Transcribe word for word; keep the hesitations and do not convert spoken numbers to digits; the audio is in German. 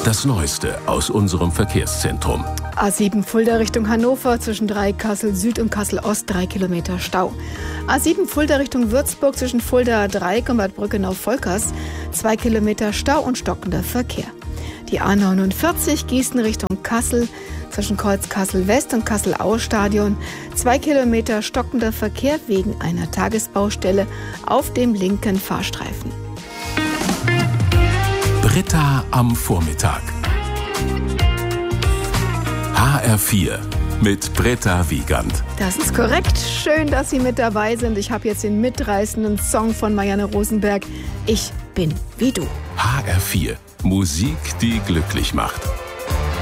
Das Neueste aus unserem Verkehrszentrum. A sieben Fulda Richtung Hannover, zwischen drei Kassel Süd und Kassel Ost, drei Kilometer Stau. A sieben Fulda Richtung Würzburg, zwischen Fulda Dreieck und Bad Brückenau-Volkers, zwei Kilometer Stau und stockender Verkehr. Die A neunundvierzig Gießen Richtung Kassel, zwischen Kreuz Kassel West und Kassel-Aue-Stadion, zwei Kilometer stockender Verkehr wegen einer Tagesbaustelle auf dem linken Fahrstreifen. Britta am Vormittag. H R vier mit Britta Wiegand. Das ist korrekt. Schön, dass Sie mit dabei sind. Ich habe jetzt den mitreißenden Song von Marianne Rosenberg. Ich bin wie du. H R vier. Musik, die glücklich macht.